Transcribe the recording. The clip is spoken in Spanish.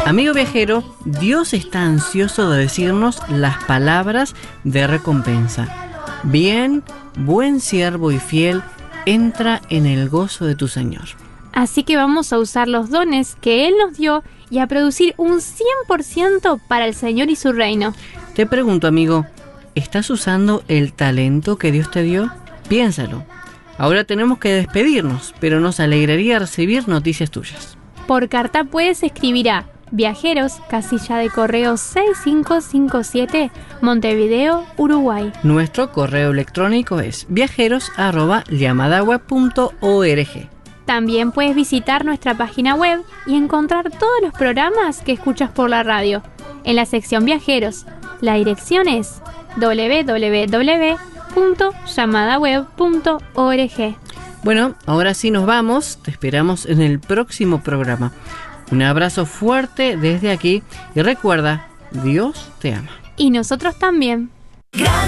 Amigo viajero, Dios está ansioso de decirnos las palabras de recompensa. Bien, buen siervo y fiel, entra en el gozo de tu Señor. Así que vamos a usar los dones que Él nos dio y a producir un 100% para el Señor y su reino. Te pregunto, amigo, ¿estás usando el talento que Dios te dio? Piénsalo. Ahora tenemos que despedirnos, pero nos alegraría recibir noticias tuyas. Por carta puedes escribir a Viajeros, casilla de correo 6557, Montevideo, Uruguay. Nuestro correo electrónico es viajeros@llamadaweb.org. También puedes visitar nuestra página web y encontrar todos los programas que escuchas por la radio. En la sección Viajeros, la dirección es www.llamadaweb.org. Bueno, ahora sí nos vamos. Te esperamos en el próximo programa. Un abrazo fuerte desde aquí y recuerda, Dios te ama. Y nosotros también.